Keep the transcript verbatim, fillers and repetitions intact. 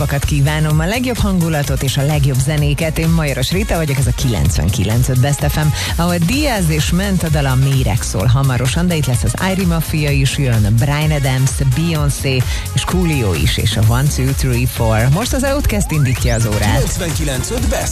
napokat kívánom, a legjobb hangulatot és a legjobb zenéket. Én Majoros Rita vagyok, ez a kilencvenkilenc öt Best ef em, ahol Diaz és ment a dal a Méreg szól hamarosan, de itt lesz az Irie Mafia is, jön Bryan Adams, Beyoncé és Coolio is, és a one, two, three, four. Most az Outcast indítja az órát. kilencvenkilenc öt Best